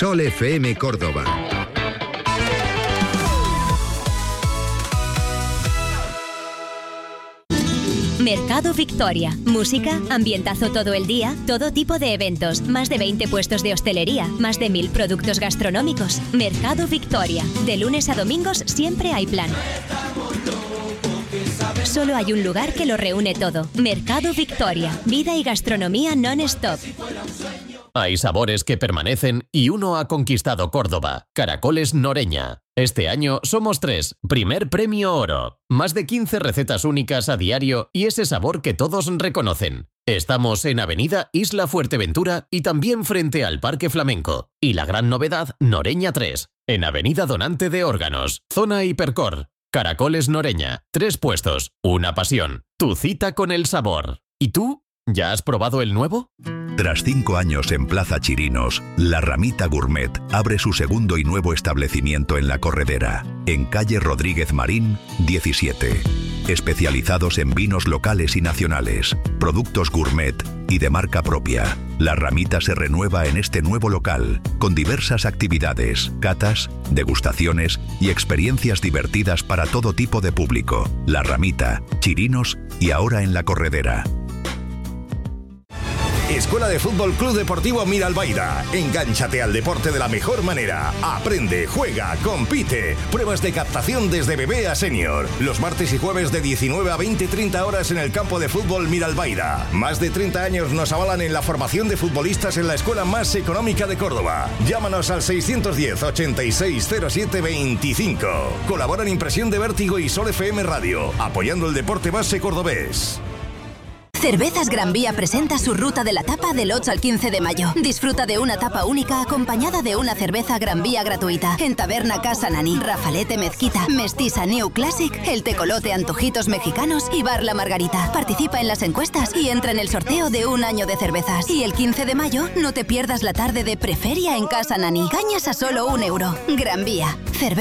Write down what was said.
Sol FM Córdoba. Mercado Victoria. Música, ambientazo todo el día, todo tipo de eventos, más de 20 puestos de hostelería, más de 1000 productos gastronómicos. Mercado Victoria. De lunes a domingos siempre hay plan. Solo hay un lugar que lo reúne todo. Mercado Victoria. Vida y gastronomía non-stop. Hay sabores que permanecen y uno ha conquistado Córdoba. Caracoles Noreña. Este año somos 3. Primer premio oro. Más de 15 recetas únicas a diario y ese sabor que todos reconocen. Estamos en Avenida Isla Fuerteventura y también frente al Parque Flamenco. Y la gran novedad, Noreña 3. En Avenida Donante de Órganos. Zona Hipercor. Caracoles Noreña. 3 puestos. Una pasión. Tu cita con el sabor. ¿Y tú? ¿Ya has probado el nuevo? Tras 5 años en Plaza Chirinos, La Ramita Gourmet abre su segundo y nuevo establecimiento en La Corredera, en calle Rodríguez Marín, 17. Especializados en vinos locales y nacionales, productos gourmet y de marca propia. La Ramita se renueva en este nuevo local, con diversas actividades, catas, degustaciones y experiencias divertidas para todo tipo de público. La Ramita, Chirinos y ahora en La Corredera. Escuela de Fútbol Club Deportivo Miralbaida. Engánchate al deporte de la mejor manera. Aprende, juega, compite. Pruebas de captación desde bebé a senior. Los martes y jueves de 19 a 20-30 horas en el campo de fútbol Miralbaida. Más de 30 años nos avalan en la formación de futbolistas en la escuela más económica de Córdoba. Llámanos al 610 86 07 25. Colaboran Impresión de Vértigo y Sol FM Radio, apoyando el deporte base cordobés. Cervezas Gran Vía presenta su ruta de la tapa del 8 al 15 de mayo. Disfruta de una tapa única acompañada de una cerveza Gran Vía gratuita. En Taberna Casa Nani, Rafalete Mezquita, Mestiza New Classic, El Tecolote Antojitos Mexicanos y Bar La Margarita. Participa en las encuestas y entra en el sorteo de un año de cervezas. Y el 15 de mayo no te pierdas la tarde de preferia en Casa Nani. Cañas a solo €1. Gran Vía. Cerveza